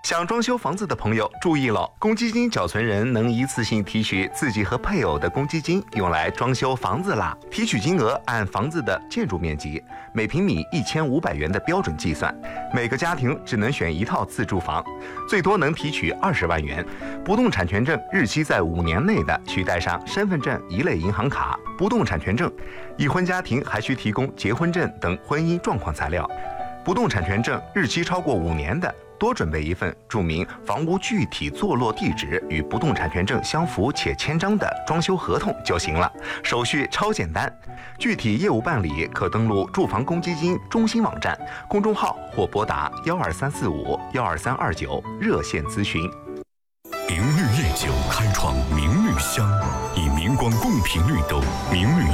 想装修房子的朋友注意了，公积金缴存人能一次性提取自己和配偶的公积金，用来装修房子啦。提取金额按房子的建筑面积，每平米1500元的标准计算。每个家庭只能选一套自住房，最多能提取20万元。不动产权证日期在5年内的，需带上身份证一类银行卡、不动产权证。已婚家庭还需提供结婚证等婚姻状况材料。不动产权证日期超过5年的，多准备一份注明房屋具体坐落地址与不动产权证相符且签章的装修合同就行了，手续超简单。具体业务办理可登录住房公积金中心网站、公众号或拨打12345-12329热线咨询。 明绿夜酒开创明绿香，以明光贡品绿豆、明绿